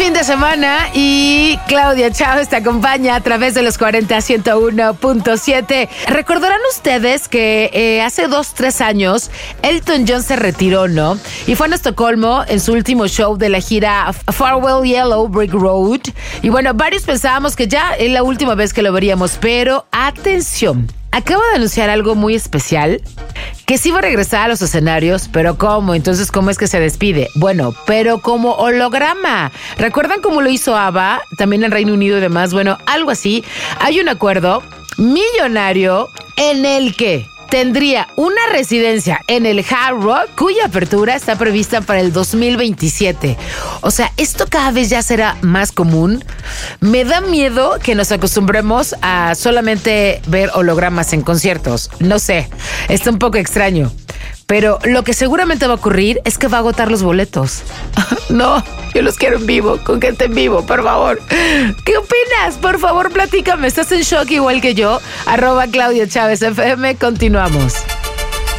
fin de semana y Claudia Chávez te acompaña a través de los 40-101.7. Recordarán ustedes que hace 2-3 años Elton John se retiró, ¿no? Y fue en Estocolmo en su último show de la gira Farewell Yellow Brick Road. Y bueno, varios pensábamos que ya es la última vez que lo veríamos, pero atención. Acabo de anunciar algo muy especial, que sí va a regresar a los escenarios, pero ¿cómo? Entonces, ¿cómo es que se despide? Bueno, pero como holograma. ¿Recuerdan cómo lo hizo ABBA? También en Reino Unido y demás. Bueno, algo así. Hay un acuerdo millonario en el que tendría una residencia en el Hard Rock, cuya apertura está prevista para el 2027. O sea, esto cada vez ya será más común. Me da miedo que nos acostumbremos a solamente ver hologramas en conciertos. No sé, está un poco extraño. Pero lo que seguramente va a ocurrir es que va a agotar los boletos. No, yo los quiero en vivo, con gente en vivo, por favor. ¿Qué opinas? Por favor, platícame. ¿Estás en shock igual que yo? @Claudia Chávez FM. Continuamos.